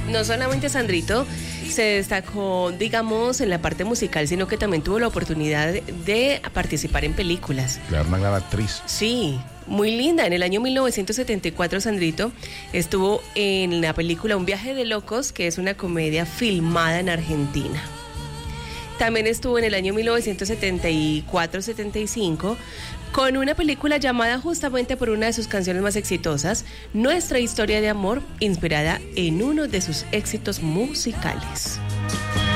No solamente Sandrito se destacó, digamos, en la parte musical, sino que también tuvo la oportunidad de participar en películas. Claro, una gran actriz. Sí, muy linda. En el año 1974, Sandrito estuvo en la película Un viaje de locos, que es una comedia filmada en Argentina. También estuvo en el año 1974-75 con una película llamada justamente por una de sus canciones más exitosas, Nuestra historia de amor, inspirada en uno de sus éxitos musicales.